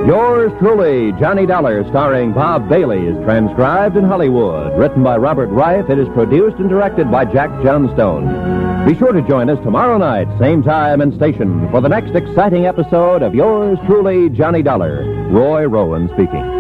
Yours truly, Johnny Dollar, starring Bob Bailey, is transcribed in Hollywood. Written by Robert Reif, it is produced and directed by Jack Johnstone. Be sure to join us tomorrow night, same time and station, for the next exciting episode of Yours truly, Johnny Dollar. Roy Rowan speaking.